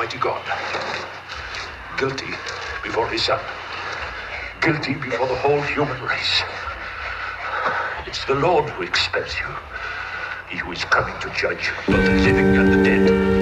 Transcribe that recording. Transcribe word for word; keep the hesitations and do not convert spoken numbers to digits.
Almighty God. Guilty before his son. Guilty before the whole human race. It's the Lord who expels you. He who is coming to judge both the living and the dead.